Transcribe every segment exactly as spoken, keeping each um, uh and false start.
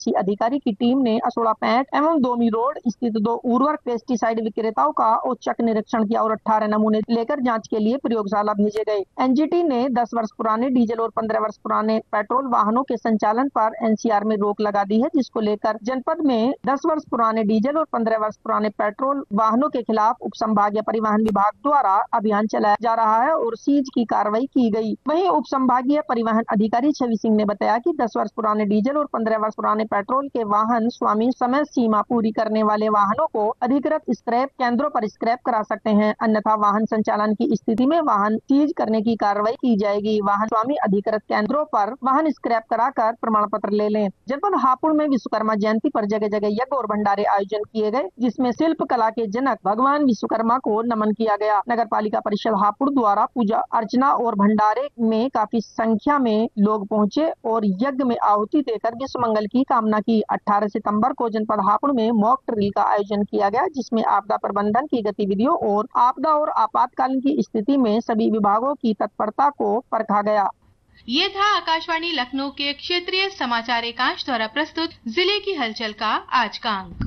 कृषि अधिकारी की टीम ने असोड़ा पैंट एवं दोमी रोड स्थित दो उर्वरक पेस्टिसाइड विक्रेताओं का औचक निरीक्षण किया और अठारह नमूने लेकर जांच के लिए प्रयोगशाला भेजे गए। एनजीटी ने दस वर्ष पुराने डीजल और पंद्रह वर्ष पुराने पेट्रोल वाहनों के संचालन पर एनसीआर में रोक लगा दी है, जिसको लेकर जनपद में दस वर्ष पुराने डीजल और पंद्रह वर्ष पुराने पेट्रोल वाहनों के खिलाफ उप संभागीय परिवहन विभाग द्वारा अभियान चलाया जा रहा है और सीज की कार्रवाई की गई। वहीं उप संभागीय परिवहन अधिकारी छवि सिंह ने बताया कि दस वर्ष पुराने डीजल और पंद्रह वर्ष पुराने पेट्रोल के वाहन स्वामी समय सीमा पूरी करने वाले वाहनों को अधिकृत स्क्रैप केंद्रों पर स्क्रैप करा सकते हैं, अन्यथा वाहन संचालन की स्थिति में वाहन सीज करने की कार्रवाई की जाएगी। वाहन स्वामी अधिकृत केंद्रों पर वाहन स्क्रैप कराकर प्रमाण पत्र ले लें। जनपद हापुड़ में विश्वकर्मा जयंती पर जगह जगह यज्ञ और भंडारे आयोजन किए गए, जिसमें शिल्प कला के जनक भगवान विश्वकर्मा को नमन किया गया। नगर पालिका परिषद हापुड़ द्वारा पूजा अर्चना और भंडारे में काफी संख्या में लोग पहुंचे और यज्ञ में आहुति देकर विश्व मंगल की कामना की। अठारह सितंबर को जनपद हापुड़ में मॉक ड्रिल का आयोजन किया गया, जिसमें आपदा प्रबंधन की गतिविधियों और आपदा और आपातकालीन की स्थिति में सभी विभागों की तत्परता को परखा गया। ये था आकाशवाणी लखनऊ के क्षेत्रीय समाचार एकांश द्वारा प्रस्तुत जिले की हलचल का आज का अंक।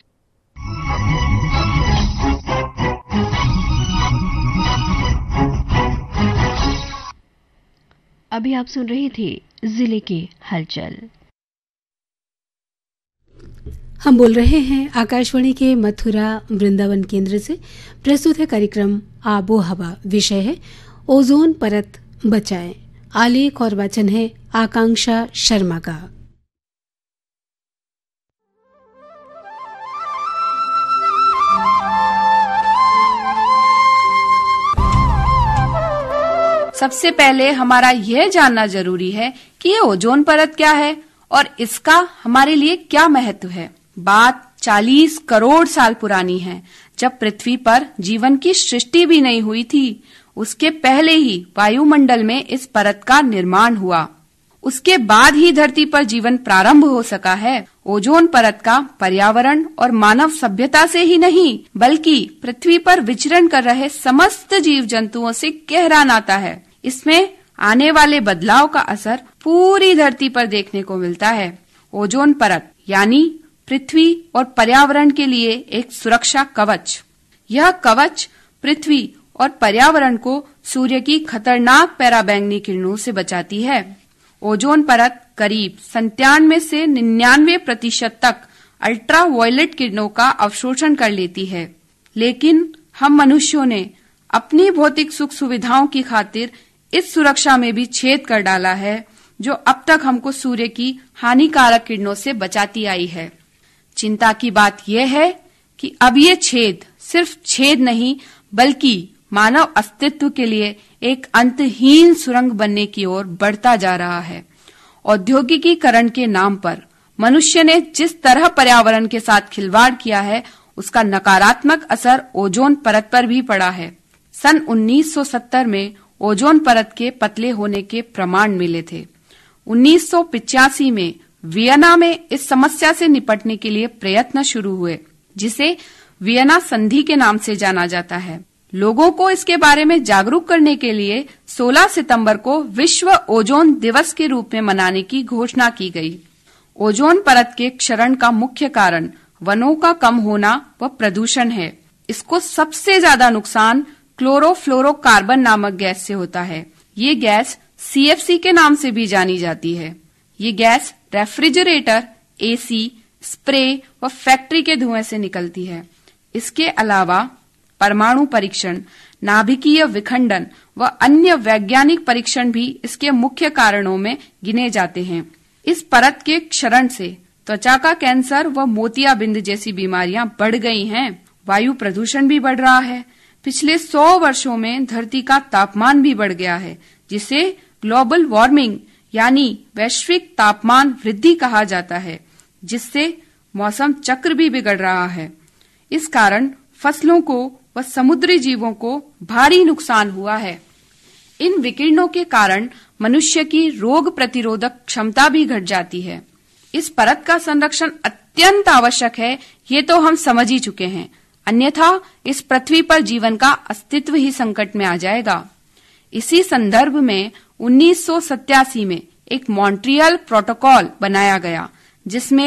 अभी आप सुन रहे थे जिले की हलचल। हम बोल रहे हैं आकाशवाणी के मथुरा वृंदावन केंद्र से। प्रस्तुत है कार्यक्रम आबो हवा। विषय है ओजोन परत बचाएं। आलेख और वाचन है आकांक्षा शर्मा का। सबसे पहले हमारा यह जानना जरूरी है कि ये ओजोन परत क्या है और इसका हमारे लिए क्या महत्व है। बात चालीस करोड़ साल पुरानी है, जब पृथ्वी पर जीवन की सृष्टि भी नहीं हुई थी। उसके पहले ही वायुमंडल में इस परत का निर्माण हुआ। उसके बाद ही धरती पर जीवन प्रारंभ हो सका है। ओजोन परत का पर्यावरण और मानव सभ्यता से ही नहीं, बल्कि पृथ्वी पर विचरण कर रहे समस्त जीव जंतुओं से गहरा नाता है। इसमें आने वाले बदलाव का असर पूरी धरती पर देखने को मिलता है। ओजोन परत यानी पृथ्वी और पर्यावरण के लिए एक सुरक्षा कवच। यह कवच पृथ्वी और पर्यावरण को सूर्य की खतरनाक पराबैंगनी किरणों से बचाती है। ओजोन परत करीब संतानवे से निन्यानवे प्रतिशत तक अल्ट्रा वायलेट किरणों का अवशोषण कर लेती है, लेकिन हम मनुष्यों ने अपनी भौतिक सुख सुविधाओं की खातिर इस सुरक्षा में भी छेद कर डाला है, जो अब तक हमको सूर्य की हानिकारक किरणों से बचाती आई है। चिंता की बात यह है कि अब ये छेद सिर्फ छेद नहीं, बल्कि मानव अस्तित्व के लिए एक अंतहीन सुरंग बनने की ओर बढ़ता जा रहा है। औद्योगिकीकरण के नाम पर मनुष्य ने जिस तरह पर्यावरण के साथ खिलवाड़ किया है, उसका नकारात्मक असर ओजोन परत पर भी पड़ा है। सन उन्नीस सौ सत्तर में ओजोन परत के पतले होने के प्रमाण मिले थे। उन्नीस सौ पिचासी में वियना में इस समस्या से निपटने के लिए प्रयत्न शुरू हुए, जिसे वियना संधि के नाम से जाना जाता है। लोगों को इसके बारे में जागरूक करने के लिए सोलह सितंबर को विश्व ओजोन दिवस के रूप में मनाने की घोषणा की गई। ओजोन परत के क्षरण का मुख्य कारण वनों का कम होना व प्रदूषण है। इसको सबसे ज्यादा नुकसान क्लोरोफ्लोरोकार्बन नामक गैस से होता है। ये गैस सीएफसी के नाम से भी जानी जाती है। ये गैस रेफ्रिजरेटर, एसी, स्प्रे व फैक्ट्री के धुएं से निकलती है। इसके अलावा परमाणु परीक्षण, नाभिकीय विखंडन व अन्य वैज्ञानिक परीक्षण भी इसके मुख्य कारणों में गिने जाते हैं। इस परत के क्षरण से त्वचा का कैंसर व मोतियाबिंद जैसी बीमारियां बढ़ गई हैं। वायु प्रदूषण भी बढ़ रहा है। पिछले सौ वर्षों में धरती का तापमान भी बढ़ गया है, जिसे ग्लोबल वार्मिंग यानी वैश्विक तापमान वृद्धि कहा जाता है, जिससे मौसम चक्र भी बिगड़ रहा है। इस कारण फसलों को व समुद्री जीवों को भारी नुकसान हुआ है। इन विकिरणों के कारण मनुष्य की रोग प्रतिरोधक क्षमता भी घट जाती है। इस परत का संरक्षण अत्यंत आवश्यक है, ये तो हम समझ ही चुके हैं। अन्यथा इस पृथ्वी पर जीवन का अस्तित्व ही संकट में आ जाएगा। इसी संदर्भ में उन्नीस सौ सत्तासी में एक मॉन्ट्रियल प्रोटोकॉल बनाया गया, जिसमें